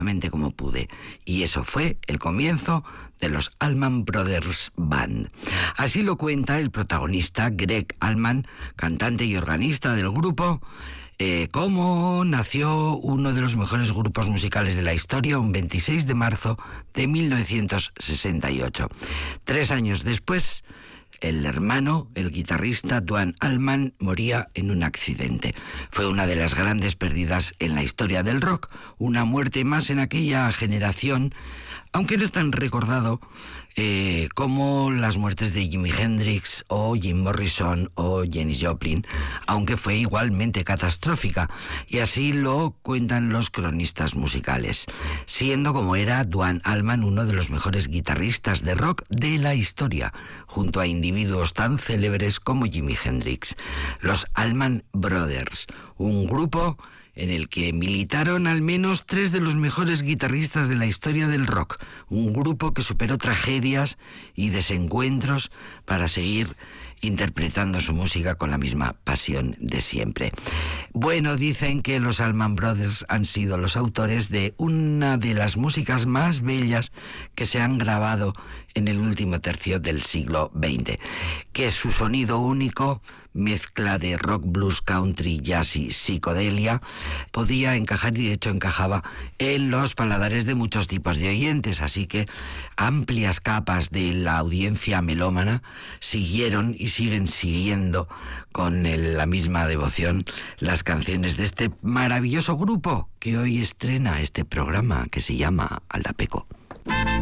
como pude. Y eso fue el comienzo de los Allman Brothers Band. Así lo cuenta el protagonista Gregg Allman, cantante y organista del grupo, cómo nació uno de los mejores grupos musicales de la historia un 26 de marzo de 1968. 3 años después, el hermano, el guitarrista Duane Allman, moría en un accidente. Fue una de las grandes pérdidas en la historia del rock, una muerte más en aquella generación, aunque no tan recordado como las muertes de Jimi Hendrix o Jim Morrison o Janis Joplin, aunque fue igualmente catastrófica, y así lo cuentan los cronistas musicales, siendo como era Duane Allman uno de los mejores guitarristas de rock de la historia, junto a individuos tan célebres como Jimi Hendrix. Los Allman Brothers, un grupo en el que militaron al menos 3 de los mejores guitarristas de la historia del rock, un grupo que superó tragedias y desencuentros para seguir interpretando su música con la misma pasión de siempre. Bueno, dicen que los Allman Brothers han sido los autores de una de las músicas más bellas que se han grabado en el último tercio del siglo XX, que su sonido único, mezcla de rock, blues, country, jazz y psicodelia, podía encajar, y de hecho encajaba, en los paladares de muchos tipos de oyentes, así que amplias capas de la audiencia melómana siguieron y siguen siguiendo con la misma devoción las canciones de este maravilloso grupo que hoy estrena este programa que se llama Aldapeco.